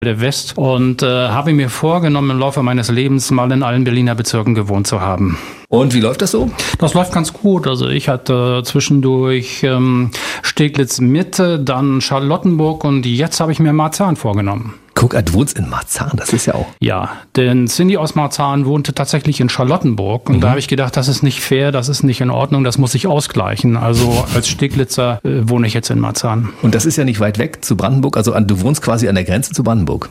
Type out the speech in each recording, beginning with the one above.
der West und habe mir vorgenommen, im Laufe meines Lebens mal in allen Berliner Bezirken gewohnt zu haben. Und wie läuft das so? Das läuft ganz gut. Also ich hatte zwischendurch Steglitz Mitte, dann Charlottenburg und jetzt habe ich mir Marzahn vorgenommen. Guck, du wohnst in Marzahn, das ist ja auch... Ja, denn Cindy aus Marzahn wohnte tatsächlich in Charlottenburg und da habe ich gedacht, das ist nicht fair, das ist nicht in Ordnung, das muss ich ausgleichen. Also als Steglitzer wohne ich jetzt in Marzahn. Und das ist ja nicht weit weg zu Brandenburg, also du wohnst quasi an der Grenze zu Brandenburg.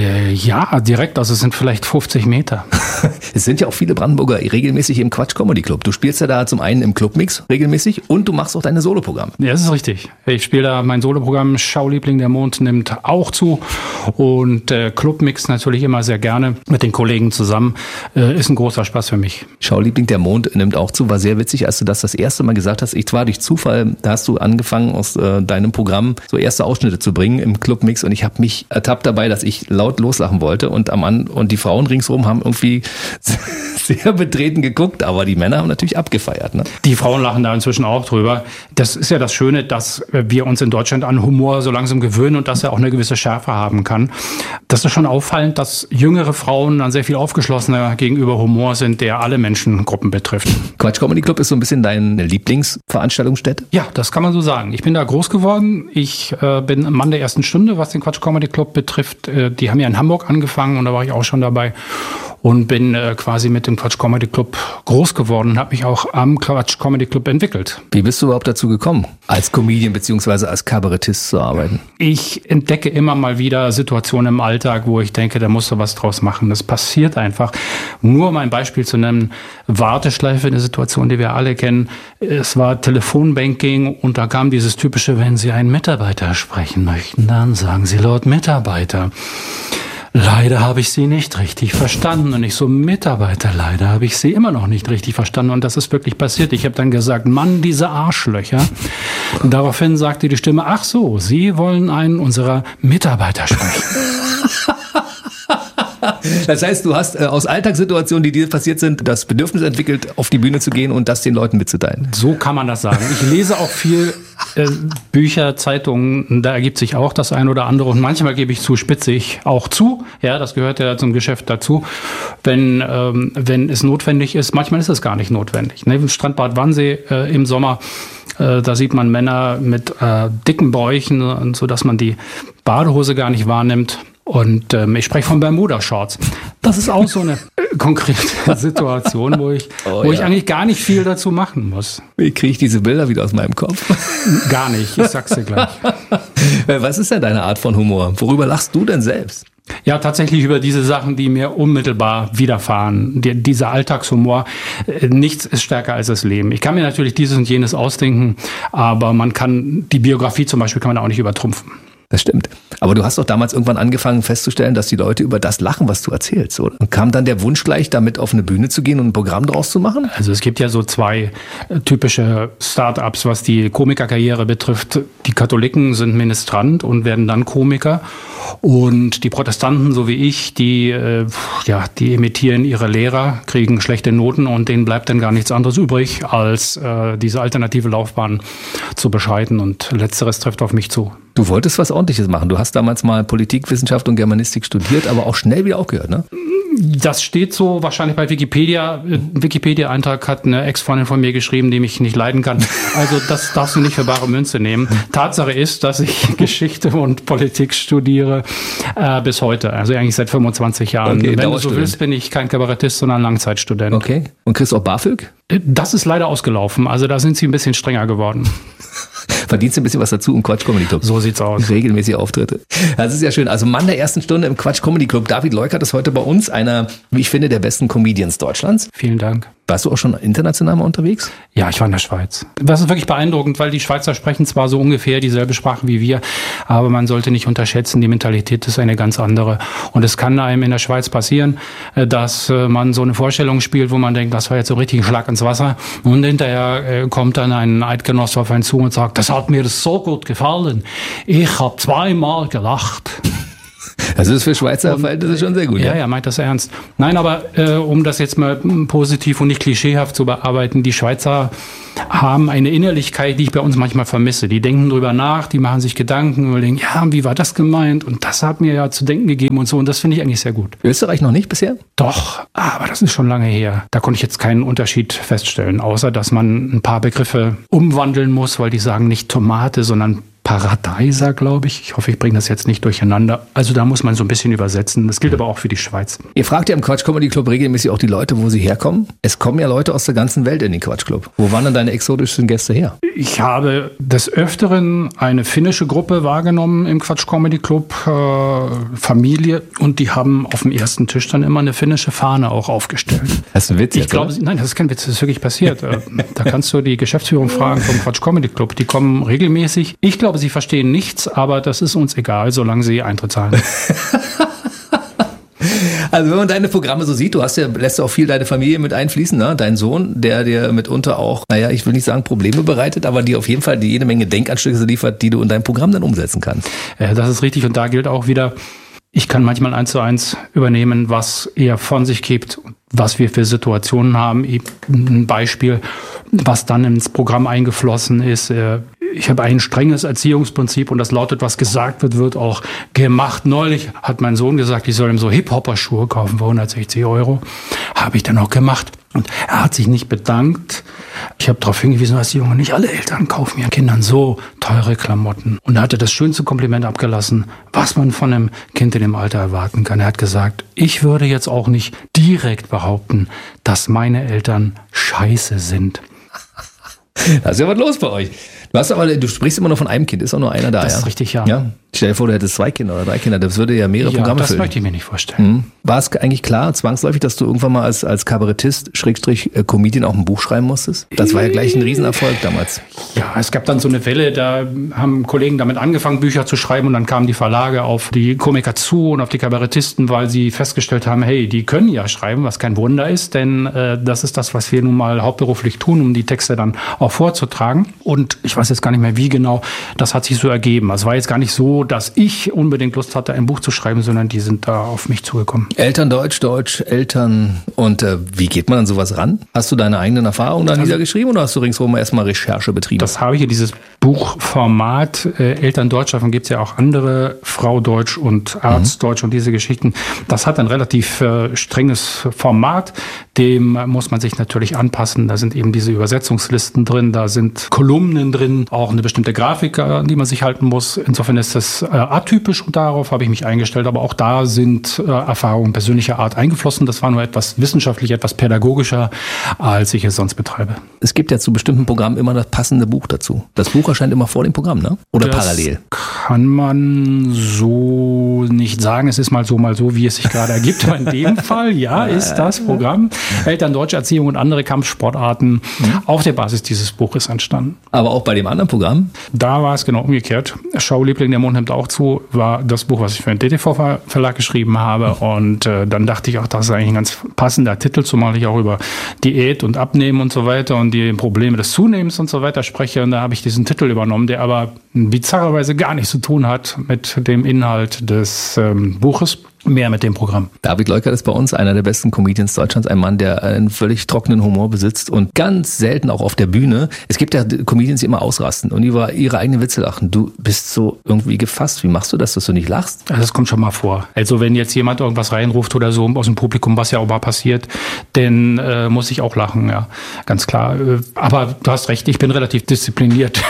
Ja, direkt, also es sind vielleicht 50 Meter. Es sind ja auch viele Brandenburger regelmäßig im Quatsch Comedy Club. Du spielst ja da zum einen im Clubmix regelmäßig und du machst auch deine Soloprogramme. Ja, das ist richtig. Ich spiele da mein Soloprogramm Schauliebling der Mond nimmt auch zu und Clubmix natürlich immer sehr gerne mit den Kollegen zusammen. Ist ein großer Spaß für mich. Schauliebling der Mond nimmt auch zu, war sehr witzig, als du das erste Mal gesagt hast. Ich war durch Zufall, da hast du angefangen aus deinem Programm so erste Ausschnitte zu bringen im Clubmix und ich habe mich ertappt dabei, dass ich laut loslachen wollte und die Frauen ringsherum haben irgendwie sehr betreten geguckt, aber die Männer haben natürlich abgefeiert. Ne? Die Frauen lachen da inzwischen auch drüber. Das ist ja das Schöne, dass wir uns in Deutschland an Humor so langsam gewöhnen und dass er auch eine gewisse Schärfe haben kann. Das ist schon auffallend, dass jüngere Frauen dann sehr viel aufgeschlossener gegenüber Humor sind, der alle Menschengruppen betrifft. Quatsch Comedy Club ist so ein bisschen deine Lieblingsveranstaltungsstätte? Ja, das kann man so sagen. Ich bin da groß geworden. Ich bin Mann der ersten Stunde, was den Quatsch Comedy Club betrifft. Die haben ja in Hamburg angefangen und da war ich auch schon dabei. Und bin quasi mit dem Quatsch Comedy Club groß geworden und habe mich auch am Quatsch Comedy Club entwickelt. Wie bist du überhaupt dazu gekommen, als Comedian bzw. als Kabarettist zu arbeiten? Ich entdecke immer mal wieder Situationen im Alltag, wo ich denke, da musst du was draus machen. Das passiert einfach. Nur um ein Beispiel zu nennen, Warteschleife, eine Situation, die wir alle kennen. Es war Telefonbanking und da kam dieses typische, wenn Sie einen Mitarbeiter sprechen möchten, dann sagen Sie laut Mitarbeiter. Leider habe ich Sie nicht richtig verstanden. Und ich so, Mitarbeiter, leider habe ich Sie immer noch nicht richtig verstanden. Und das ist wirklich passiert. Ich habe dann gesagt, Mann, diese Arschlöcher. Und daraufhin sagte die Stimme, ach so, Sie wollen einen unserer Mitarbeiter sprechen. Das heißt, du hast aus Alltagssituationen, die dir passiert sind, das Bedürfnis entwickelt, auf die Bühne zu gehen und das den Leuten mitzuteilen. So kann man das sagen. Ich lese auch viel Bücher, Zeitungen, da ergibt sich auch das eine oder andere. Und manchmal gebe ich zu, spitze ich auch zu. Ja, das gehört ja zum Geschäft dazu. Wenn es notwendig ist, manchmal ist es gar nicht notwendig. Ne? Im Strandbad Wannsee im Sommer, da sieht man Männer mit dicken Bäuchen, sodass man die Badehose gar nicht wahrnimmt. Und ich spreche von Bermuda-Shorts. Das ist auch so eine konkrete Situation, wo ich eigentlich gar nicht viel dazu machen muss. Wie kriege ich diese Bilder wieder aus meinem Kopf? Gar nicht, ich sag's dir gleich. Was ist denn deine Art von Humor? Worüber lachst du denn selbst? Ja, tatsächlich über diese Sachen, die mir unmittelbar widerfahren. Dieser Alltagshumor, nichts ist stärker als das Leben. Ich kann mir natürlich dieses und jenes ausdenken, aber die Biografie zum Beispiel kann man auch nicht übertrumpfen. Das stimmt. Aber du hast doch damals irgendwann angefangen festzustellen, dass die Leute über das lachen, was du erzählst, oder? Und kam dann der Wunsch gleich, damit auf eine Bühne zu gehen und ein Programm draus zu machen? Also es gibt ja so zwei typische Start-ups, was die Komikerkarriere betrifft. Die Katholiken sind Ministrant und werden dann Komiker. Und die Protestanten, so wie ich, die imitieren ihre Lehrer, kriegen schlechte Noten und denen bleibt dann gar nichts anderes übrig, als diese alternative Laufbahn zu beschreiten. Und Letzteres trifft auf mich zu. Du wolltest was Ordentliches machen. Du hast damals mal Politikwissenschaft und Germanistik studiert, aber auch schnell wieder aufgehört, ne? Das steht so wahrscheinlich bei Wikipedia. Wikipedia-Eintrag hat eine Ex-Freundin von mir geschrieben, die mich nicht leiden kann. Also das darfst du nicht für bare Münze nehmen. Tatsache ist, dass ich Geschichte und Politik studiere bis heute. Also eigentlich seit 25 Jahren. Okay, wenn du so willst, bin ich kein Kabarettist, sondern Langzeitstudent. Okay. Und kriegst du auch BAföG? Das ist leider ausgelaufen. Also da sind sie ein bisschen strenger geworden. Verdienst du ein bisschen was dazu im Quatsch Comedy Club? So sieht's aus. Regelmäßige Auftritte. Das ist ja schön. Also Mann der ersten Stunde im Quatsch Comedy Club. David Leukert ist heute bei uns, einer, wie ich finde, der besten Comedians Deutschlands. Vielen Dank. Warst du auch schon international mal unterwegs? Ja, ich war in der Schweiz. Das ist wirklich beeindruckend, weil die Schweizer sprechen zwar so ungefähr dieselbe Sprache wie wir, aber man sollte nicht unterschätzen, die Mentalität ist eine ganz andere. Und es kann einem in der Schweiz passieren, dass man so eine Vorstellung spielt, wo man denkt, das war jetzt so richtig ein Schlag ins Wasser. Und hinterher kommt dann ein Eidgenosse auf einen zu und sagt, das hat mir so gut gefallen. Ich habe zweimal gelacht. Das ist für Schweizer Verhältnisse schon sehr gut. Ja, er meint das ernst. Nein, aber um das jetzt mal positiv und nicht klischeehaft zu bearbeiten, die Schweizer haben eine Innerlichkeit, die ich bei uns manchmal vermisse. Die denken drüber nach, die machen sich Gedanken, überlegen, ja, wie war das gemeint? Und das hat mir ja zu denken gegeben und so. Und das finde ich eigentlich sehr gut. Österreich noch nicht bisher? Doch, aber das ist schon lange her. Da konnte ich jetzt keinen Unterschied feststellen, außer dass man ein paar Begriffe umwandeln muss, weil die sagen nicht Tomate, sondern Paradeiser, glaube ich. Ich hoffe, ich bringe das jetzt nicht durcheinander. Also da muss man so ein bisschen übersetzen. Das gilt aber auch für die Schweiz. Ihr fragt ja im Quatsch Comedy Club regelmäßig auch die Leute, wo sie herkommen. Es kommen ja Leute aus der ganzen Welt in den Quatsch Club. Wo waren denn deine exotischen Gäste her? Ich habe des Öfteren eine finnische Gruppe wahrgenommen im Quatsch Comedy Club, Familie, und die haben auf dem ersten Tisch dann immer eine finnische Fahne auch aufgestellt. Das ist ein Witz. Ich glaube, nein, das ist kein Witz, das ist wirklich passiert. Da kannst du die Geschäftsführung fragen vom Quatsch Comedy Club. Die kommen regelmäßig. Ich glaube, sie verstehen nichts, aber das ist uns egal, solange sie Eintritt zahlen. Also wenn man deine Programme so sieht, lässt auch viel deine Familie mit einfließen, ne? Dein Sohn, der dir mitunter auch, naja, ich will nicht sagen Probleme bereitet, aber die auf jeden Fall jede Menge Denkanstöße liefert, die du in deinem Programm dann umsetzen kannst. Das ist richtig, und da gilt auch wieder, ich kann manchmal 1:1 übernehmen, was er von sich gibt, was wir für Situationen haben. Ein Beispiel, was dann ins Programm eingeflossen ist. Ich habe ein strenges Erziehungsprinzip und das lautet, was gesagt wird, wird auch gemacht. Neulich hat mein Sohn gesagt, ich soll ihm so Hip-Hopper-Schuhe kaufen für 160 €. Habe ich dann auch gemacht. Und er hat sich nicht bedankt. Ich habe darauf hingewiesen, dass die Junge, nicht alle Eltern kaufen ihren Kindern so teure Klamotten. Und er hatte das schönste Kompliment abgelassen, was man von einem Kind in dem Alter erwarten kann. Er hat gesagt, ich würde jetzt auch nicht direkt behaupten, dass meine Eltern scheiße sind. Da ist ja was los bei euch. Du sprichst immer nur von einem Kind, ist auch nur einer da, das ja? Das ist richtig, ja. Stell dir vor, du hättest 2 Kinder oder 3 Kinder, das würde ja mehrere Programme füllen. Das möchte ich mir nicht vorstellen. War es eigentlich klar, zwangsläufig, dass du irgendwann mal als Kabarettist, Comedian auch ein Buch schreiben musstest? Das war ja gleich ein Riesenerfolg damals. Ja, es gab dann so eine Welle, da haben Kollegen damit angefangen, Bücher zu schreiben, und dann kamen die Verlage auf die Komiker zu und auf die Kabarettisten, weil sie festgestellt haben, hey, die können ja schreiben, was kein Wunder ist, denn das ist das, was wir nun mal hauptberuflich tun, um die Texte dann auch vorzutragen. Und ich weiß jetzt gar nicht mehr, wie genau, das hat sich so ergeben. Es war jetzt gar nicht so, dass ich unbedingt Lust hatte, ein Buch zu schreiben, sondern die sind da auf mich zugekommen. Eltern Deutsch, Eltern. Und wie geht man an sowas ran? Hast du deine eigenen Erfahrungen da niedergeschrieben oder hast du ringsherum erstmal Recherche betrieben? Das habe ich hier, dieses Buchformat. Eltern Deutsch, davon gibt es ja auch andere, Frau Deutsch und Arzt Deutsch und diese Geschichten. Das hat ein relativ strenges Format. Dem muss man sich natürlich anpassen. Da sind eben diese Übersetzungslisten drin, da sind Kolumnen drin, auch eine bestimmte Grafik, an die man sich halten muss. Insofern ist das atypisch und darauf habe ich mich eingestellt. Aber auch da sind Erfahrungen persönlicher Art eingeflossen. Das war nur etwas wissenschaftlich, etwas pädagogischer, als ich es sonst betreibe. Es gibt ja zu bestimmten Programmen immer das passende Buch dazu. Das Buch erscheint immer vor dem Programm, ne? Oder das parallel? Kann man so nicht sagen. Es ist mal so, wie es sich gerade ergibt. Aber in dem Fall, ja, ist das Programm Eltern Deutsch, Erziehung und andere Kampfsportarten auf der Basis dieses Buches entstanden. Aber auch bei dem anderen Programm? Da war es genau umgekehrt. Schauliebling, der Mond nimmt auch zu, war das Buch, was ich für den DTV-Verlag geschrieben habe. Und dann dachte ich auch, das ist eigentlich ein ganz passender Titel, zumal ich auch über Diät und Abnehmen und so weiter und die Probleme des Zunehmens und so weiter spreche. Und da habe ich diesen Titel übernommen, der aber bizarrerweise gar nichts zu tun hat mit dem Inhalt des Buches. Mehr mit dem Programm. David Leukert ist bei uns einer der besten Comedians Deutschlands, ein Mann, der einen völlig trockenen Humor besitzt und ganz selten auch auf der Bühne. Es gibt ja Comedians, die immer ausrasten und über ihre eigenen Witze lachen. Du bist so irgendwie gefasst. Wie machst du das, dass du nicht lachst? Das kommt schon mal vor. Also wenn jetzt jemand irgendwas reinruft oder so aus dem Publikum, was ja auch mal passiert, dann muss ich auch lachen, ja, ganz klar. Aber du hast recht, ich bin relativ diszipliniert.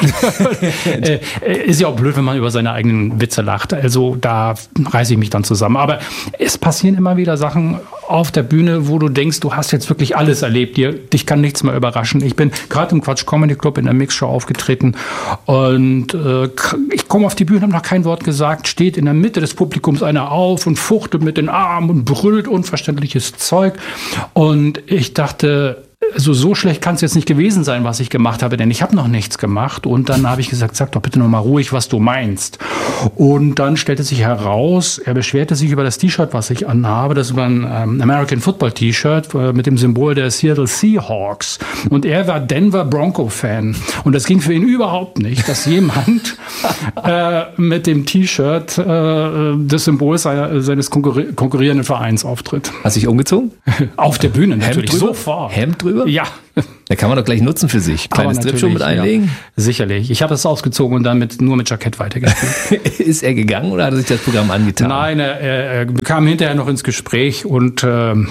Ist ja auch blöd, wenn man über seine eigenen Witze lacht. Also da reiße ich mich dann zusammen. Aber es passieren immer wieder Sachen auf der Bühne, wo du denkst, du hast jetzt wirklich alles erlebt. Dich kann nichts mehr überraschen. Ich bin gerade im Quatsch Comedy Club in der Mixshow aufgetreten und ich komme auf die Bühne, habe noch kein Wort gesagt, steht in der Mitte des Publikums einer auf und fuchtelt mit den Armen und brüllt unverständliches Zeug. Und ich dachte, also so schlecht kann es jetzt nicht gewesen sein, was ich gemacht habe, denn ich habe noch nichts gemacht. Und dann habe ich gesagt, sag doch bitte noch mal ruhig, was du meinst. Und dann stellte sich heraus, er beschwerte sich über das T-Shirt, was ich anhabe. Das war ein American Football T-Shirt mit dem Symbol der Seattle Seahawks. Und er war Denver Bronco-Fan. Und das ging für ihn überhaupt nicht, dass jemand mit dem T-Shirt des Symbols seines konkurrierenden Vereins auftritt. Hast du dich umgezogen? Auf der Bühne natürlich, Hemd drüber? sofort. Hemd drüber? Ja. Da kann man doch gleich nutzen für sich. Kleines Stripshow mit einlegen? Ja. Sicherlich. Ich habe es ausgezogen und dann nur mit Jackett weitergespielt. Ist er gegangen oder hat er sich das Programm angetan? Nein, er kam hinterher noch ins Gespräch und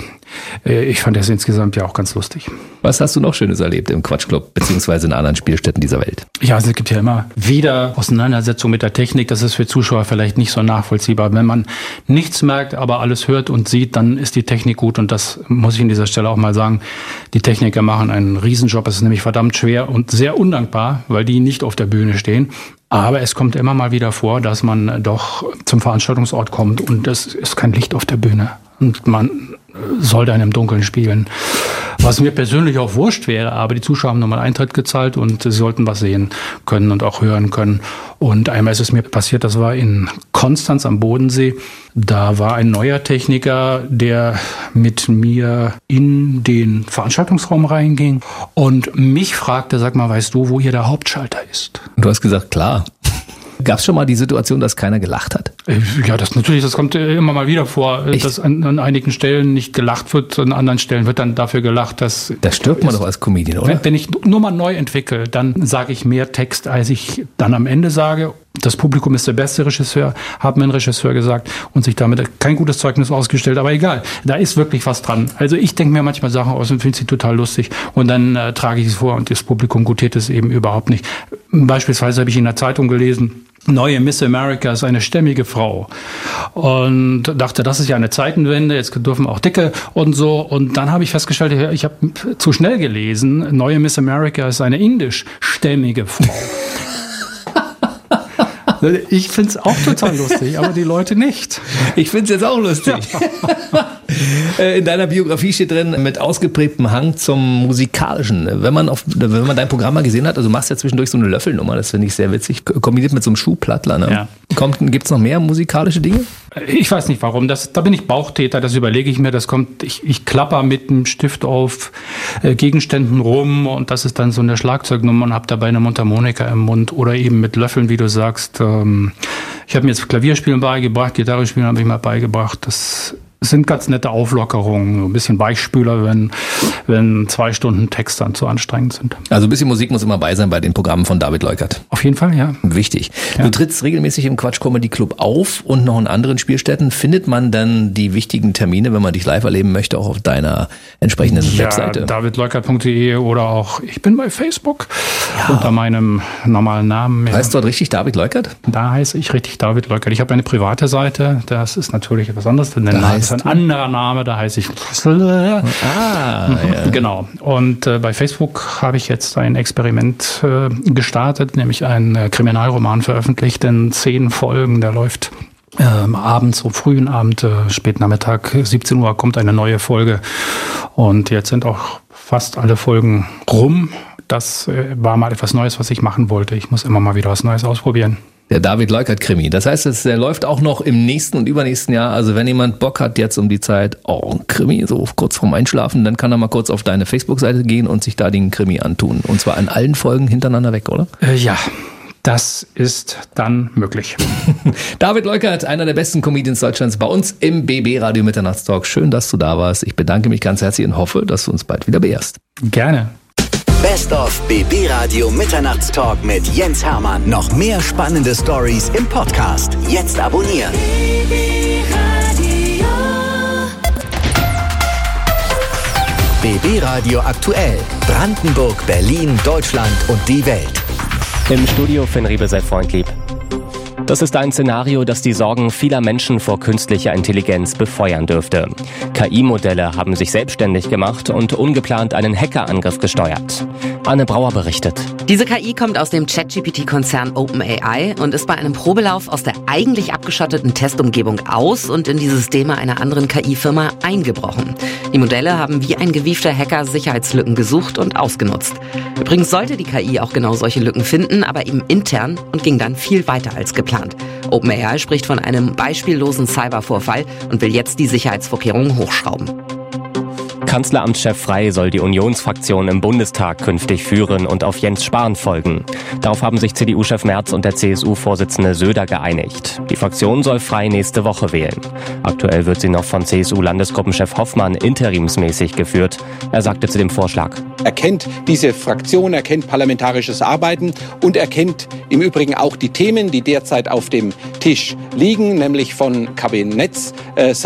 ich fand das insgesamt ja auch ganz lustig. Was hast du noch Schönes erlebt im Quatschclub beziehungsweise in anderen Spielstätten dieser Welt? Ja, also es gibt ja immer wieder Auseinandersetzungen mit der Technik. Das ist für Zuschauer vielleicht nicht so nachvollziehbar. Wenn man nichts merkt, aber alles hört und sieht, dann ist die Technik gut. Und das muss ich an dieser Stelle auch mal sagen. Die Techniker machen einen Riesenjob. Es ist nämlich verdammt schwer und sehr undankbar, weil die nicht auf der Bühne stehen. Aber es kommt immer mal wieder vor, dass man doch zum Veranstaltungsort kommt und es ist kein Licht auf der Bühne. Und man soll dann im Dunkeln spielen. Was mir persönlich auch wurscht wäre, aber die Zuschauer haben nochmal Eintritt gezahlt und sie sollten was sehen können und auch hören können. Und einmal ist es mir passiert, das war in Konstanz am Bodensee. Da war ein neuer Techniker, der mit mir in den Veranstaltungsraum reinging und mich fragte, sag mal, weißt du, wo hier der Hauptschalter ist? Und du hast gesagt, klar. Gab es schon mal die Situation, dass keiner gelacht hat? Ja, das kommt immer mal wieder vor, echt? Dass an einigen Stellen nicht gelacht wird, an anderen Stellen wird dann dafür gelacht, dass... Da stirbt man doch als Comedian, oder? Wenn ich nur mal neu entwickle, dann sage ich mehr Text, als ich dann am Ende sage. Das Publikum ist der beste Regisseur, hat mir ein Regisseur gesagt und sich damit kein gutes Zeugnis ausgestellt, aber egal, da ist wirklich was dran. Also ich denke mir manchmal Sachen aus und finde sie total lustig und dann trage ich es vor und das Publikum gutiert es eben überhaupt nicht. Beispielsweise habe ich in der Zeitung gelesen, neue Miss America ist eine stämmige Frau und dachte, das ist ja eine Zeitenwende, jetzt dürfen auch Dicke und so und dann habe ich festgestellt, ich habe zu schnell gelesen, neue Miss America ist eine indisch-stämmige Frau. Ich finde es auch total lustig, aber die Leute nicht. Ich finde es jetzt auch lustig. Ja. In deiner Biografie steht drin, mit ausgeprägtem Hang zum Musikalischen. Wenn man dein Programm mal gesehen hat, also du machst ja zwischendurch so eine Löffelnummer, das finde ich sehr witzig, kombiniert mit so einem Schuhplattler. Ne? Ja. Gibt es noch mehr musikalische Dinge? Ich weiß nicht warum, da bin ich Bauchtäter, das überlege ich mir, ich klapper mit dem Stift auf Gegenständen rum und das ist dann so eine Schlagzeugnummer und habe dabei eine Mundharmonika im Mund oder eben mit Löffeln, wie du sagst. Ich habe mir jetzt Klavierspielen beigebracht, Gitarre spielen habe ich mal beigebracht, das sind ganz nette Auflockerungen, ein bisschen Weichspüler, wenn 2 Stunden Text dann zu anstrengend sind. Also ein bisschen Musik muss immer bei sein bei den Programmen von David Leukert. Auf jeden Fall, ja. Wichtig. Ja. Du trittst regelmäßig im Quatsch Comedy Club auf und noch in anderen Spielstätten. Findet man dann die wichtigen Termine, wenn man dich live erleben möchte, auch auf deiner entsprechenden Webseite? davidleukert.de oder auch, ich bin bei Facebook unter meinem normalen Namen. Heißt dort richtig David Leukert? Da heiße ich richtig David Leukert. Ich habe eine private Seite, das ist natürlich etwas anderes, denn ist ein anderer Name, da heiße ich. Genau. Und bei Facebook habe ich jetzt ein Experiment gestartet, nämlich einen Kriminalroman veröffentlicht in 10 Folgen. Der läuft abends, so frühen Abend, spät Nachmittag, 17 Uhr kommt eine neue Folge. Und jetzt sind auch fast alle Folgen rum. Das war mal etwas Neues, was ich machen wollte. Ich muss immer mal wieder was Neues ausprobieren. Der David Leukert-Krimi. Das heißt, der läuft auch noch im nächsten und übernächsten Jahr. Also wenn jemand Bock hat jetzt um die Zeit, ein Krimi, so kurz vorm Einschlafen, dann kann er mal kurz auf deine Facebook-Seite gehen und sich da den Krimi antun. Und zwar in allen Folgen hintereinander weg, oder? Ja. Das ist dann möglich. David Leukert, einer der besten Comedians Deutschlands, bei uns im BB Radio Mitternachtstalk. Schön, dass du da warst. Ich bedanke mich ganz herzlich und hoffe, dass du uns bald wieder beehrst. Gerne. Best of BB Radio Mitternachtstalk mit Jens Hermann. Noch mehr spannende Stories im Podcast. Jetzt abonnieren. BB Radio aktuell. Brandenburg, Berlin, Deutschland und die Welt. Im Studio Finn Riebe, sei freundlich. Das ist ein Szenario, das die Sorgen vieler Menschen vor künstlicher Intelligenz befeuern dürfte. KI-Modelle haben sich selbstständig gemacht und ungeplant einen Hackerangriff gesteuert. Anne Brauer berichtet. Diese KI kommt aus dem ChatGPT-Konzern OpenAI und ist bei einem Probelauf aus der eigentlich abgeschotteten Testumgebung aus und in die Systeme einer anderen KI-Firma eingebrochen. Die Modelle haben wie ein gewiefter Hacker Sicherheitslücken gesucht und ausgenutzt. Übrigens sollte die KI auch genau solche Lücken finden, aber eben intern und ging dann viel weiter als geplant. OpenAI spricht von einem beispiellosen Cybervorfall und will jetzt die Sicherheitsvorkehrungen hochschrauben. Kanzleramtschef Frey soll die Unionsfraktion im Bundestag künftig führen und auf Jens Spahn folgen. Darauf haben sich CDU-Chef Merz und der CSU-Vorsitzende Söder geeinigt. Die Fraktion soll Frey nächste Woche wählen. Aktuell wird sie noch von CSU-Landesgruppenchef Hoffmann interimsmäßig geführt. Er sagte zu dem Vorschlag: Er kennt diese Fraktion, er kennt parlamentarisches Arbeiten und er kennt im Übrigen auch die Themen, die derzeit auf dem Tisch liegen, nämlich von Kabinettsseite